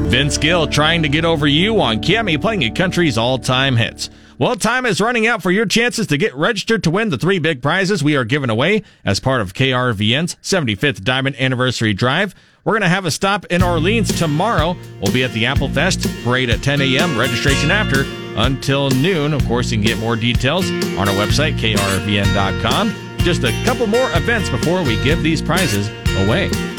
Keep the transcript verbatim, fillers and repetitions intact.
Vince Gill trying to get over you on Cammy, playing you country's all-time hits. Well, time is running out for your chances to get registered to win the three big prizes we are giving away as part of K R V N's seventy-fifth Diamond Anniversary Drive. We're going to have a stop in Orleans tomorrow. We'll be at the Apple Fest parade at ten a.m., registration after until noon. Of course, you can get more details on our website, K R V N dot com. Just a couple more events before we give these prizes away.